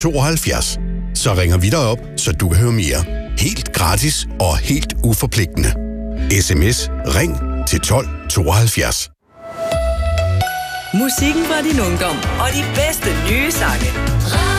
72. Så ringer vi dig op, så du kan høre mere. Helt gratis og helt uforpligtende. SMS Ring til 12 72. Musikken fra din ungdom og de bedste nye sange.